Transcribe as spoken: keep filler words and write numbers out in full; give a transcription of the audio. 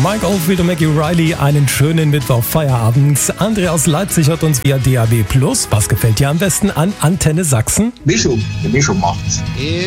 Mike Oldfield und Maggie Riley, einen schönen Mittwoch-Feierabend. André aus Leipzig hat uns via D A B Plus. Was gefällt dir am besten an Antenne Sachsen? Mischung, die Mischung macht's.